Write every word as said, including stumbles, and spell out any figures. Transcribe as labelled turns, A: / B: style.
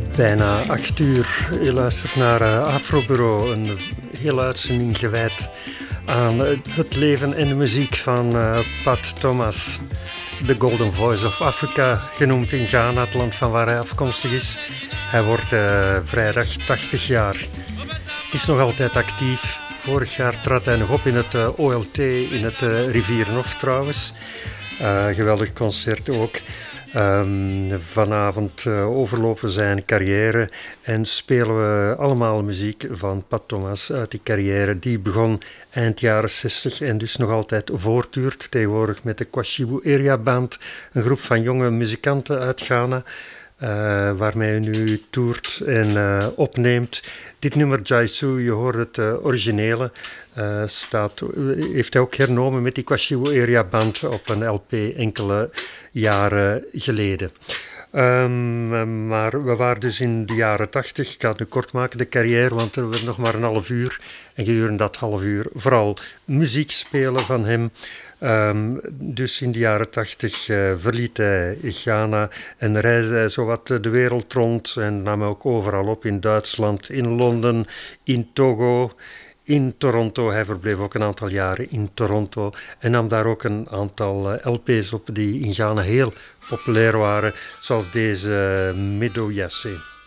A: Bijna acht uur. Je luistert naar uh, Afrobureau, een hele uitzending gewijd aan het leven en de muziek van uh, Pat Thomas. De Golden Voice of Africa, genoemd in Ghana, het land van waar hij afkomstig is. Hij wordt uh, vrijdag tachtig jaar. Is nog altijd actief. Vorig jaar trad hij nog op in het uh, O L T, in het uh, Rivierenhof trouwens. Uh, geweldig concert ook. Um, vanavond uh, overlopen we zijn carrière en spelen we allemaal muziek van Pat Thomas uit die carrière. Die begon eind jaren zestig en dus nog altijd voortduurt. Tegenwoordig met de Kwashibu Area Band, een groep van jonge muzikanten uit Ghana. Uh, waarmee hij nu toert en uh, opneemt. Dit nummer Jaisu, je hoort het uh, originele, uh, staat, heeft hij ook hernomen met die Kwashibu Area Band op een L P enkele jaren geleden. Um, maar we waren dus in de jaren tachtig, ik ga het nu kort maken, de carrière, want er was nog maar een half uur. En gedurende dat half uur vooral muziek spelen van hem. Um, dus in de jaren tachtig uh, verliet hij Ghana en reisde hij zowat de wereld rond en nam ook overal op in Duitsland, in Londen, in Togo, in Toronto. Hij verbleef ook een aantal jaren in Toronto en nam daar ook een aantal uh, L P's op die in Ghana heel populair waren, zoals deze uh, Medo Yassé.